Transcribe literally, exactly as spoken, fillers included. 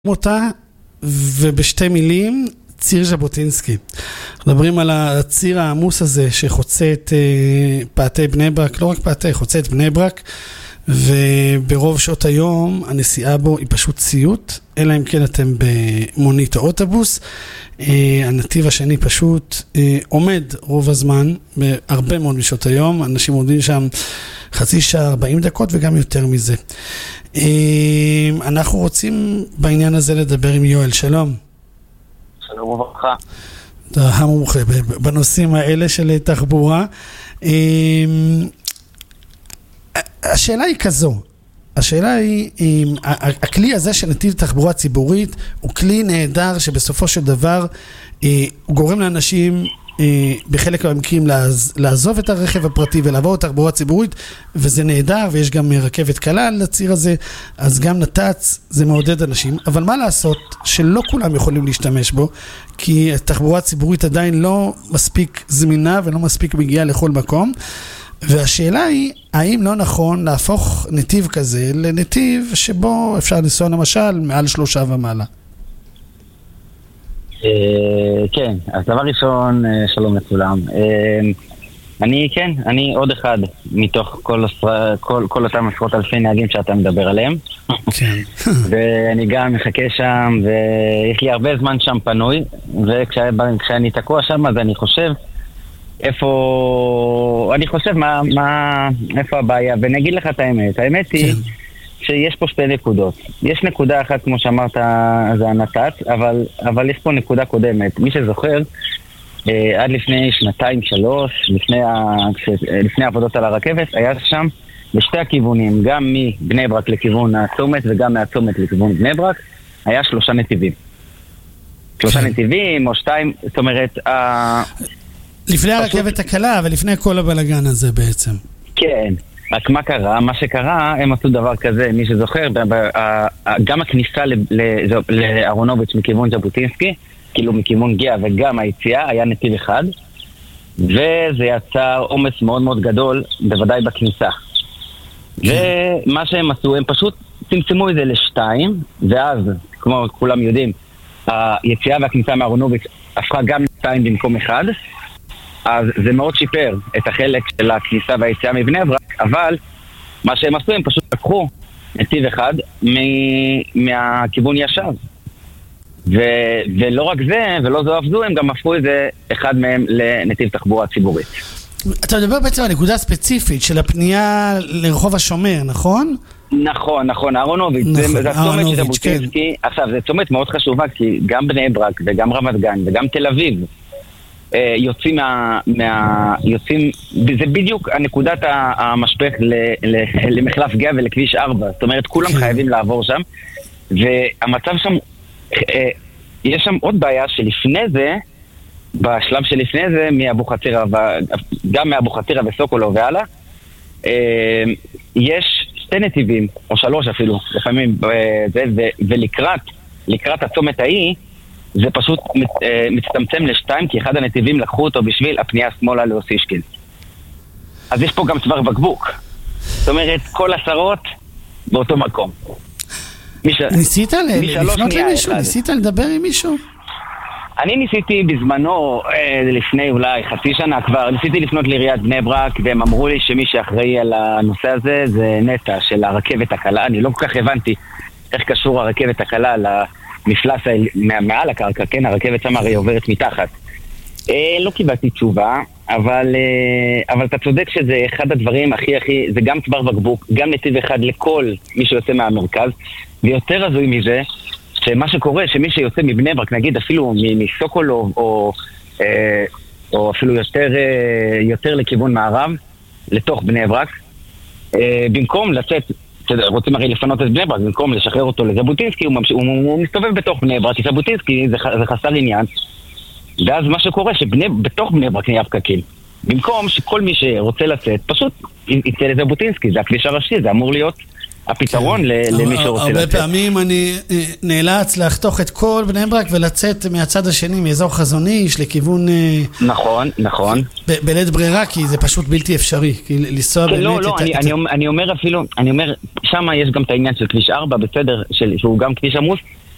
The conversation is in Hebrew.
אותה, ובשתי מילים, ציר ז'בוטינסקי. מדברים על הציר העמוס הזה שחוצה את uh, פאתי בני ברק, לא רק פאתי, חוצה את בני ברק, וברוב שעות היום הנסיעה בו היא פשוט ציוט, אלא אם כן אתם במונית או אוטובוס. Uh, הנתיב השני פשוט uh, עומד רוב הזמן, בהרבה מאוד משעות היום, אנשים עומדים שם חצי שעה, ארבעים דקות וגם יותר מזה. Uh, אנחנו רוצים בעניין הזה לדבר עם יואל, שלום. שלום וברכה. אתה המומחה בנושאים האלה של תחבורה. השאלה היא כזו, השאלה היא, הכלי הזה של נתיב תחבורה ציבורית הוא כלי נהדר שבסופו של דבר הוא גורם לאנשים בחלק מהמקרים לעזוב את הרכב הפרטי ולעבור תחבורה ציבורית, וזה נהדר, ויש גם רכבת קלה לציר הזה, אז גם נת"צ זה מעודד אנשים, אבל מה לעשות שלא כולם יכולים להשתמש בו, כי התחבורה ציבורית עדיין לא מספיק זמינה ולא מספיק מגיעה לכל מקום, והשאלה היא, האם לא נכון להפוך נתיב כזה לנתיב שבו אפשר לנסוע למשל מעל שלושה ומעלה? כן, אז דבר ראשון, שלום לכולם. אני, כן, אני עוד אחד מתוך כל, כל, כל אותם עשרות אלפי נהגים שאתה מדבר עליהם. כן. ואני גם מחכה שם, ויש לי הרבה זמן שם פנוי, וכשאני תקוע שם, אז אני חושב איפה, אני חושב מה, מה, איפה הבעיה, ואני אגיד לך את האמת. האמת היא שיש פה שתי נקודות. יש נקודה אחת, כמו שאמרת, זה הנת"צ, אבל, אבל יש פה נקודה קודמת. מי שזוכר, עד לפני שנתיים, שלוש, לפני, ה... לפני העבודות על הרכבת, היה שם בשתי הכיוונים, גם מבני ברק לכיוון הצומת וגם מהצומת לכיוון בני ברק, היה שלושה נתיבים. שלושה נתיבים או שתיים, זאת אומרת... לפני הרכבת הקלה ולפני כל הבלגן הזה בעצם. כן, רק מה קרה? מה שקרה, הם עשו דבר כזה, מי שזוכר, גם הכניסה לאהרונוביץ' מכיוון ז'בוטינסקי, כאילו מכיוון גאה וגם היציאה, היה נתיב אחד, וזה יצר עומס מאוד מאוד גדול, בוודאי בכניסה. ומה שהם עשו, הם פשוט צמצמו את זה לשתיים, ואז, כמו כולם יודעים, היציאה והכניסה מאהרונוביץ' הפכה גם לשתיים במקום אחד, אז זה מאוד שיפר את החלק של הכניסה והיציאה מבני ברק, אבל מה שהם עשו, הם פשוט לקחו נתיב אחד מ- מהכיוון ישר. ו- ולא רק זה, ולא זו עבדו, הם גם הפכו את זה אחד מהם לנתיב תחבורה ציבורית. אתה מדבר בעצם על נקודה ספציפית של הפנייה לרחוב השומר, נכון? נכון, נכון, אהרונוביץ'. נכון, זה הצומת של כן. עכשיו, זה צומת מאוד חשובה, כי גם בני ברק וגם רמת גן וגם תל אביב יוצאים מה... מה יוצאים, זה בדיוק הנקודת המשפך ל, ל, למחלף גאה ולכביש ארבע. זאת אומרת, כולם חייבים לעבור שם, והמצב שם, יש שם עוד בעיה שלפני זה, בשלב שלפני זה, מאבו חצירה, גם מאבו חצירה וסוקולו והלאה, יש שתי נתיבים, או שלוש אפילו, לפעמים, ולקראת, לקראת הצומת ההיא, זה פשוט מצטמצם לשתיים, כי אחד הנתיבים לקחו אותו בשביל הפנייה שמאלה לאוסישקין. אז יש פה גם צוואר בקבוק. זאת אומרת, כל עשרות באותו מקום. ניסית לפנות למישהו? ניסית לדבר עם מישהו? אני ניסיתי בזמנו, לפני אולי חצי שנה כבר, ניסיתי לפנות לעיריית בני ברק, והם אמרו לי שמי שאחראי על הנושא הזה זה נטע של הרכבת הקלה. אני לא כל כך הבנתי איך קשור הרכבת הקלה למפלס מעל הקרקע, כן? הרכבת שם הרי עוברת מתחת. לא קיבלתי תשובה, אבל, אבל אתה צודק שזה אחד הדברים הכי הכי, זה גם צוואר בקבוק, גם נתיב אחד לכל מי שיוצא מהמרכז, ויותר הזוי מזה, שמה שקורה, שמי שיוצא מבני ברק, נגיד אפילו מסוקולוב, או, או אפילו יותר, יותר לכיוון מערב, לתוך בני ברק, במקום לצאת, רוצים הרי לפנות את בני ברק, במקום לשחרר אותו לז'בוטינסקי, הוא, ממש, הוא, הוא מסתובב בתוך בני ברק, כי ז'בוטינסקי זה, זה חסר עניין, ואז מה שקורה, שבתוך בני ברק נהיה פקקים. במקום שכל מי שרוצה לצאת, פשוט יצא לז'בוטינסקי, זה הכביש הראשי, זה אמור להיות הפתרון למי שרוצה לצאת. הרבה פעמים אני נאלץ לחתוך את כל בני ברק ולצאת מהצד השני, מאזור חזון איש, לכיוון... נכון, נכון. בלית ברירה, כי זה פשוט בלתי אפשרי, כי לנסוע באמת... לא, לא, אני אומר אפילו, אני אומר, שם יש גם את העניין של כביש ארבע, בסדר, שהוא גם כביש עמוס,